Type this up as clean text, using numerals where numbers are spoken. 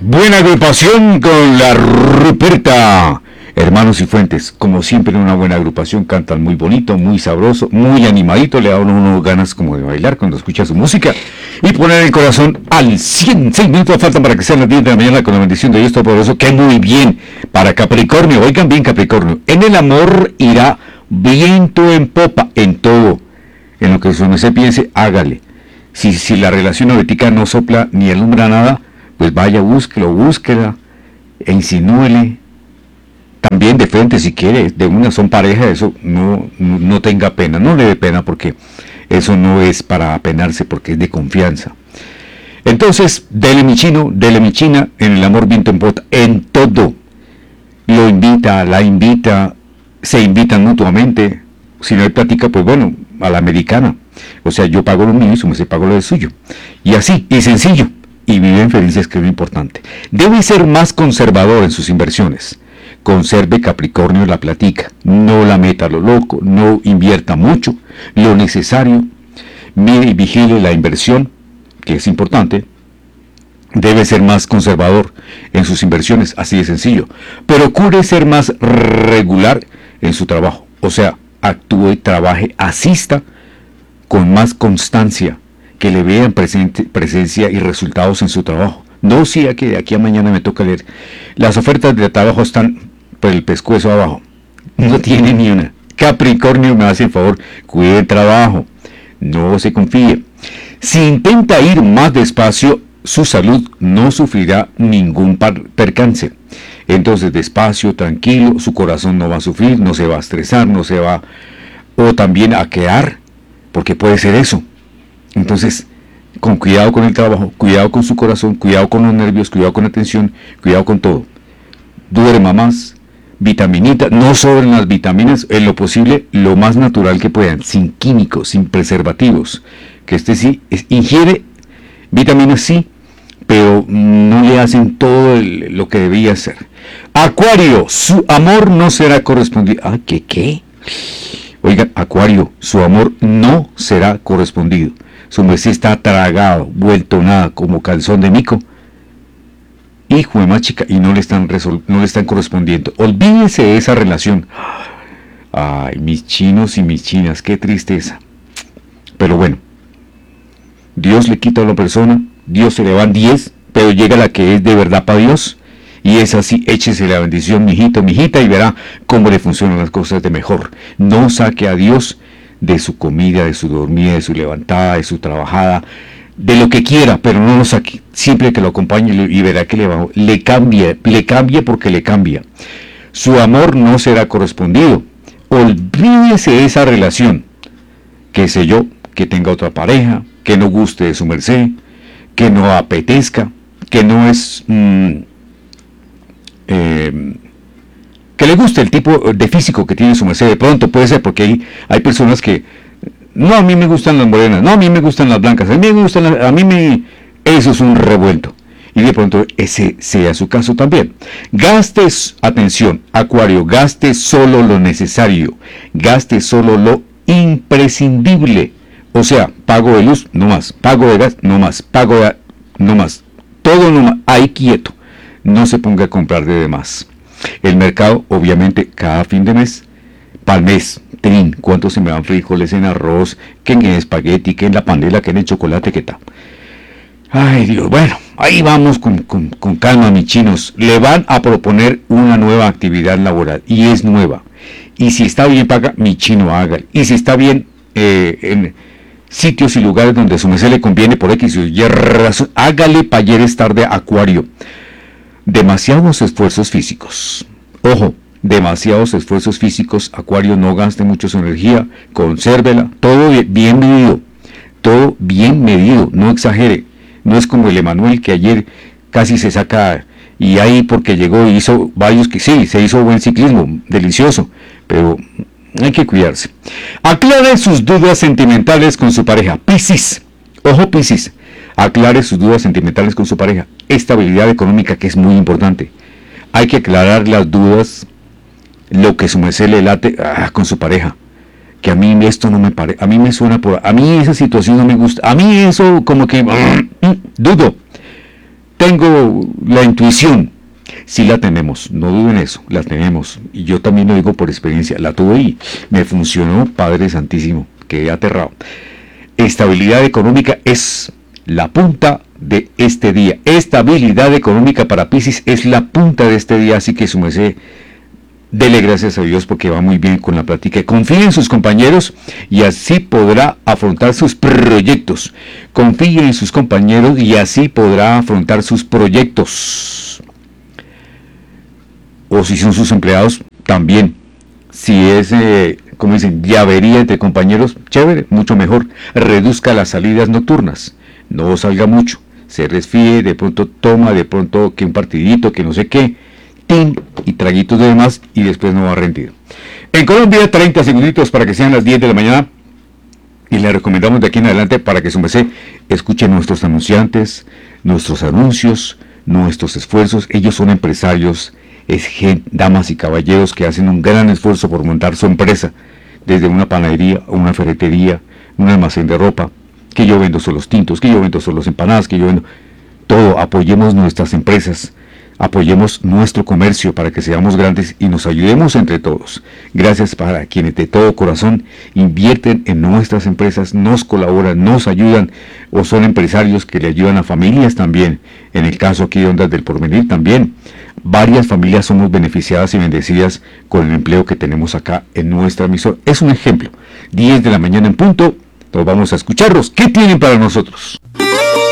Buena agrupación con la Ruperta. Hermanos y Fuentes, como siempre en una buena agrupación, cantan muy bonito, muy sabroso, muy animadito, le da a uno ganas como de bailar cuando escucha su música y poner el corazón al 100. 6 minutos faltan para que sean las 10 de la mañana con la bendición de Dios Todopoderoso, que muy bien para Capricornio. Oigan bien, Capricornio, en el amor irá viento en popa, en todo, en lo que su se piense, hágale. Si la relación ahorita no sopla ni alumbra nada, pues vaya, búsquela e insinúele. También de frente, si quiere, de una son pareja, eso no tenga pena, no le dé pena, porque eso no es para apenarse, porque es de confianza. Entonces, dele mi chino, dele mi china, en el amor viento en popa, en todo. Lo invita, la invita, se invitan mutuamente. Si no hay plática, pues bueno, a la americana. O sea, yo pago lo mío y su merced pago lo suyo. Y así, y sencillo. Y viven felices, que es lo importante. Debe ser más conservador en sus inversiones. Conserve, Capricornio, la platica. No la meta a lo loco, no invierta mucho. Lo necesario. Mire y vigile la inversión, que es importante. Debe ser más conservador en sus inversiones, así de sencillo. Procure ser más regular en su trabajo. O sea, actúe, trabaje, asista con más constancia, que le vean presencia y resultados en su trabajo. No sea que de aquí a mañana me toca leer. Las ofertas de trabajo están por el pescuezo abajo. No tiene ni una. Capricornio, me hace el favor, cuide el trabajo. No se confíe. Si intenta ir más despacio, su salud no sufrirá ningún percance. Entonces, despacio, tranquilo, su corazón no va a sufrir, no se va a estresar, no se va, o también a quedar, porque puede ser eso. Entonces, con cuidado con el trabajo, cuidado con su corazón, cuidado con los nervios, cuidado con la tensión, cuidado con todo. Duerma más, vitaminita, no sobren las vitaminas, en lo posible, lo más natural que puedan, sin químicos, sin preservativos. Que sí, ingiere vitaminas sí, pero no le hacen todo lo que debía hacer. Acuario, su amor no será correspondido. Ah, ¿qué? Oigan, Acuario, su amor no será correspondido. Su merced está tragado, vuelto nada, como calzón de mico. Hijo de más chica, y no le están correspondiendo. Olvídese de esa relación. Ay, mis chinos y mis chinas, qué tristeza. Pero bueno, Dios le quita a la persona, Dios se le van 10, pero llega la que es de verdad para Dios. Y es así, échese la bendición, mijito, mijita, y verá cómo le funcionan las cosas de mejor. No saque a Dios de su comida, de su dormida, de su levantada, de su trabajada, de lo que quiera, pero no lo saque. Siempre que lo acompañe y verá que le cambia porque le cambia. Su amor no será correspondido. Olvídese de esa relación. Qué sé yo, que tenga otra pareja, que no guste de su merced, que no apetezca, que no es... que le guste el tipo de físico que tiene su merced. De pronto puede ser porque hay personas que no, a mí me gustan las morenas, no, a mí me gustan las blancas, eso es un revuelto, y de pronto ese sea su caso también. Gastes, atención, Acuario, gaste solo lo necesario, gaste solo lo imprescindible. O sea, pago de luz, no más, pago de gas, no más, pago de no más, todo no más, ahí quieto. No se ponga a comprar de demás. El mercado, obviamente, cada fin de mes, para el mes, ¿cuánto se me dan frijoles en arroz, que en espagueti, que en la panela, que en el chocolate, que tal? Ay, Dios, bueno, ahí vamos con calma, mis chinos. Le van a proponer una nueva actividad laboral, y es nueva. Y si está bien paga, mi chino hágale. Y si está bien en sitios y lugares donde su merced le conviene por X y Y razón, hágale para ayer es tarde, Acuario. Demasiados esfuerzos físicos. Ojo, demasiados esfuerzos físicos. Acuario, no gaste mucho su energía, consérvela, todo bien medido. Todo bien medido, no exagere. No es como el Emanuel que ayer casi se saca, y ahí porque llegó y hizo varios que sí, se hizo buen ciclismo, delicioso, pero hay que cuidarse. Aclare sus dudas sentimentales con su pareja. Piscis, ojo Piscis. Aclare sus dudas sentimentales con su pareja. Estabilidad económica, que es muy importante. Hay que aclarar las dudas, lo que su merced le late con su pareja. Que a mí esto no me parece, a mí me suena a mí esa situación no me gusta, a mí eso como que dudo. tengo la intuición. Sí la tenemos, no duden eso, la tenemos. Y yo también lo digo por experiencia, la tuve y me funcionó, Padre Santísimo, quedé aterrado. Estabilidad económica es la punta de este día. Estabilidad económica para Piscis es la punta de este día, así que su merced, dele gracias a Dios porque va muy bien con la plática. Confíe en sus compañeros y así podrá afrontar sus proyectos. Confíe en sus compañeros y así podrá afrontar sus proyectos. O si son sus empleados, también. Si es, como dicen, llavería entre compañeros, chévere, mucho mejor. Reduzca las salidas nocturnas. No salga mucho. Se resfríe, de pronto toma, de pronto que un partidito, que no sé qué. Tin, y traguitos de demás, y después no va a rendir. En Colombia, 30 segunditos para que sean las 10 de la mañana. Y le recomendamos de aquí en adelante para que su merced escuche nuestros anunciantes, nuestros anuncios, nuestros esfuerzos. Ellos son empresarios, es gente, damas y caballeros que hacen un gran esfuerzo por montar su empresa, desde una panadería, una ferretería, un almacén de ropa, que yo vendo solo los tintos, que yo vendo solo las empanadas, que yo vendo todo. Apoyemos nuestras empresas, apoyemos nuestro comercio para que seamos grandes y nos ayudemos entre todos. Gracias para quienes de todo corazón invierten en nuestras empresas, nos colaboran, nos ayudan o son empresarios que le ayudan a familias también. En el caso aquí de Ondas del Porvenir también. Varias familias somos beneficiadas y bendecidas con el empleo que tenemos acá en nuestra emisora. Es un ejemplo. 10 de la mañana en punto. Nos vamos a escucharlos. ¿Qué tienen para nosotros?